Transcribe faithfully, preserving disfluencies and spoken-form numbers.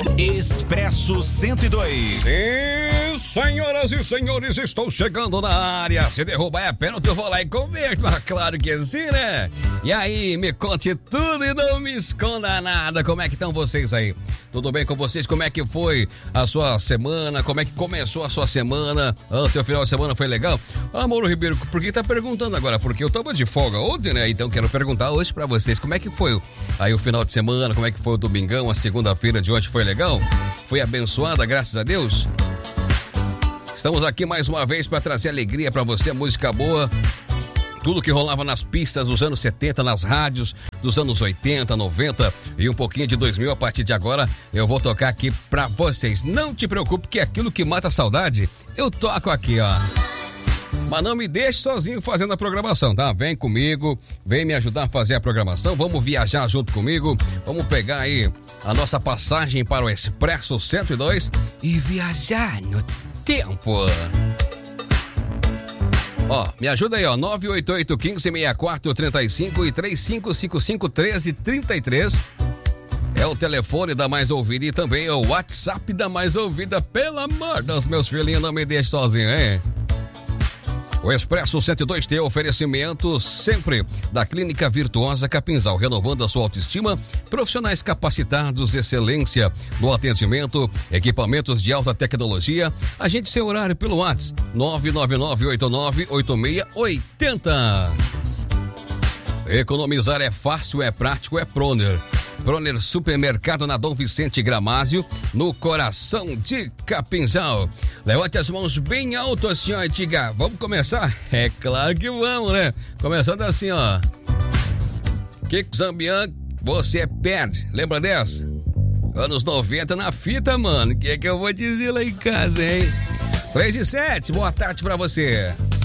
Expresso cento e dois. Sim, senhoras e senhores, estou chegando na área. Se derrubar é pênalti, eu vou lá e converto. Mas claro que sim, né? E aí, me conte tudo e não me esconda nada. Como é que estão vocês aí? Tudo bem com vocês? Como é que foi a sua semana? Como é que começou a sua semana? Ah, seu final de semana foi legal? Ah, Mauro Ribeiro, por que tá perguntando agora? Porque eu tava de folga ontem, né? Então quero perguntar hoje pra vocês, como é que foi aí o final de semana? Como é que foi o domingão? A segunda-feira de hoje foi legal? Foi abençoada, graças a Deus? Estamos aqui mais uma vez para trazer alegria pra você, música boa. Tudo que rolava nas pistas dos anos setenta, nas rádios dos anos oitenta, noventa e um pouquinho de dois mil. A partir de agora eu vou tocar aqui pra vocês. Não te preocupe que aquilo que mata a saudade eu toco aqui, ó. Mas não me deixe sozinho fazendo a programação, tá? Vem comigo, vem me ajudar a fazer a programação. Vamos viajar junto comigo. Vamos pegar aí a nossa passagem para o Expresso cento e dois e viajar no tempo. Ó, me ajuda aí, ó, nove oito oito, um cinco, seis quatro, três cinco e três cinco cinco cinco, um três três três. É o telefone da Mais Ouvida e também é o WhatsApp da Mais Ouvida. Pelo amor dos meus filhinhos, não me deixe sozinho, hein? O Expresso cento e dois tem oferecimento sempre da Clínica Virtuosa Capinzal, renovando a sua autoestima, profissionais capacitados, excelência no atendimento, equipamentos de alta tecnologia. Agende seu horário pelo WhatsApp nove nove nove oito nove oito seis oito zero. Economizar é fácil, é prático, é Proner. Proner Supermercado na Dom Vicente Gramásio, no coração de Capinzal. Levante as mãos bem alto assim, ó, e diga, vamos começar? É claro que vamos, né? Começando assim, ó. Kiko Zambian, você perde. Lembra dessa? Anos noventa na fita, mano. O que é que eu vou dizer lá em casa, hein? três e sete, boa tarde pra você.